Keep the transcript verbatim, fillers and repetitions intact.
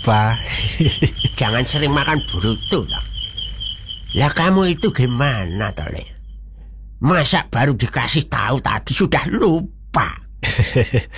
lupa. Jangan sering makan bruto lah. Lah kamu itu gimana, Tole? Masa baru dikasih tahu tadi sudah lupa?